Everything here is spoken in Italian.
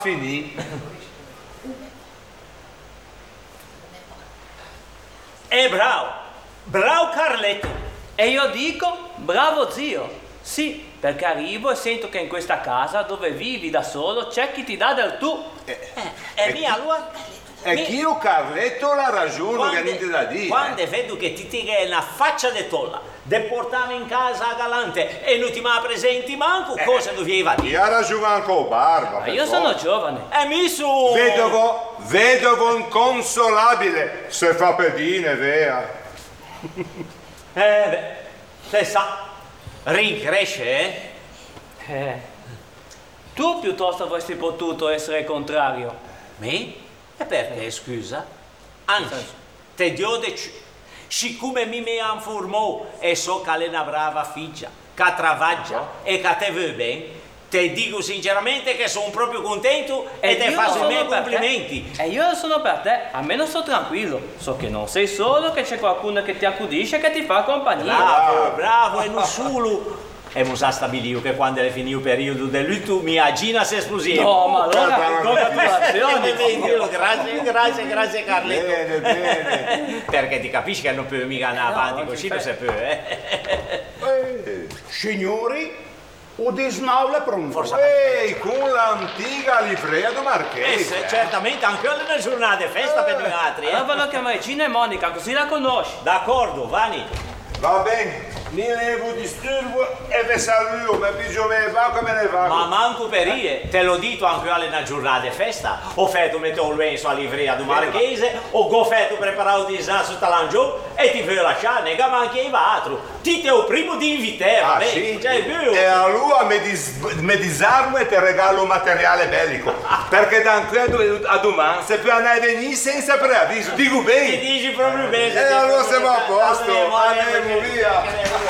Finì. Bravo Carletto. E io dico, bravo zio. Sì, perché arrivo e sento che in questa casa dove vivi da solo c'è chi ti dà del tu. E mia allora? E chi o Carletto la ragione che niente da dire. Quando vedo che ti tira una faccia di tolla, de portare in casa a Galante e non ti ma presenti manco, cosa doveva dire? Io ha ragione anche Barba. Ma io sono giovane. E mi su... Vedovo inconsolabile, se fa pedine, vea. Se sa, rincresce, Tu piuttosto avresti potuto essere contrario. Me? E perché, scusa? Anzi, te dio de siccome mi informò e so che è una brava figlia, che travaggia e che te vuole bene, te dico sinceramente che sono proprio contento e te faccio i miei complimenti. E io sono per te, almeno sto tranquillo. So che non sei solo, che c'è qualcuno che ti accudisce e che ti fa compagnia. Bravo, e non solo. E mi sa stabilito che quando è finito il periodo del lutto mi agina se esplosivo. No, ma allora congratulazioni. Grazie Carletto. Bene. Perché ti capisci che non puoi mica andare avanti così, non si può, Signori, o disnaula pronto. Con l'antica livrea do Marchese. certamente, anche quella è una giornata di festa per noi altri. Allora ve lo chiamare Gina e Monica, così la conosci. D'accordo, Vani. Va bene, ne vous disturbo e vi saluto, ma piglio me va come ne va. Ma manco per io, te lo dito anche alle una giornata di festa. Ho fatto mettere un lenzo a livrea do Marchese, ho fatto preparare un disastro talangio e ti voglio lasciare, nega manchi i vatro. Ti te ho primo di invitare, Sì? cioè, E allora mi disarmo e ti regalo materiale bellico. Perché da qui a domani se può andare a venire senza preavviso, dico ti bene. dici proprio bene. E allora siamo a posto, andiamo via.